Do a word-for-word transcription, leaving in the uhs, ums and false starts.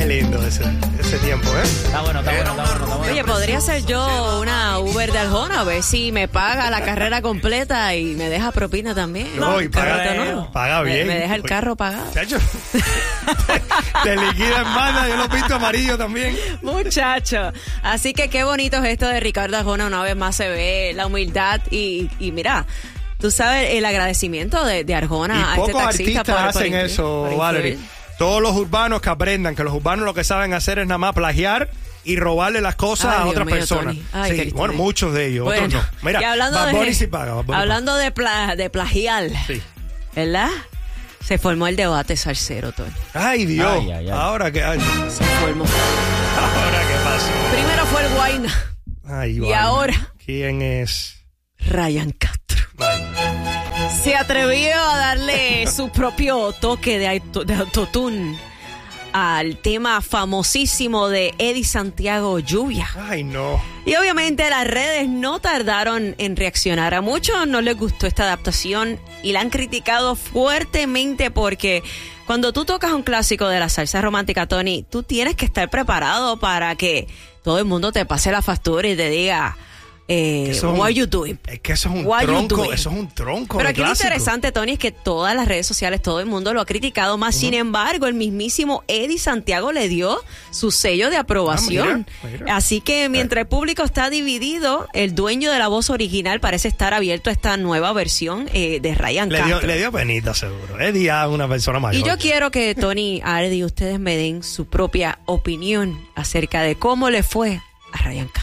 Qué lindo ese, ese tiempo, ¿eh? Está bueno, está bueno, está bueno, está bueno. Oye, podría ser yo una Uber de Arjona, a ver si me paga la carrera completa y me deja propina también. No, y paga, Carrito, ¿no? paga bien. Me, me deja el carro pagado. Chacho, te, te liquida en banda, yo lo pinto amarillo también. Muchacho. Así que qué bonito es esto de Ricardo Arjona. Una vez más se ve la humildad y, y mira, tú sabes el agradecimiento de, de Arjona Y a este pocos taxista artistas por, por hacen influir, eso, por Valerie. influir. Todos los urbanos que aprendan que los urbanos lo que saben hacer es nada más plagiar y robarle las cosas Ay, a Dios otras mío, personas. Tony. Ay, Sí, Cristo bueno, mío. muchos de ellos, Bueno, otros no. Mira, y hablando Bad de- Bunny sí paga. Bad Bunny Hablando de, pla- de plagiar, Sí. ¿verdad? Se formó el debate salsero, Tony. paga. Ay, Dios. Ay, ay, ay. Ahora que ay, Se formó. ahora qué pasa. Primero fue el Guayna Ay, y vaya. ahora ¿Quién es? Ryan Castro. Ay. Se atrevió a darle su propio toque de, auto- de autotune al tema famosísimo de Eddie Santiago, Lluvia. Ay, no. Y obviamente las redes no tardaron en reaccionar. A muchos no les gustó esta adaptación y la han criticado fuertemente porque cuando tú tocas un clásico de la salsa romántica, Tony, tú tienes que estar preparado para que todo el mundo te pase la factura y te diga, eh, Eso es what un- are you doing? Es que eso es un What you tronco, doing? eso es un tronco Pero de aquí lo clásico. interesante, Tony, es que todas las redes sociales, todo el mundo lo ha criticado más. Sin embargo, el mismísimo Eddie Santiago le dio su sello de aprobación. Ah, mira, mira. Así que mientras el público está dividido, el dueño de la voz original parece estar abierto a esta nueva versión eh, de Ryan Le dio, Castro. le dio penita, seguro. Eddie es una persona mayor. Y yo quiero que Tony, Ardi, ustedes me den su propia opinión acerca de cómo le fue a Ryan Castro.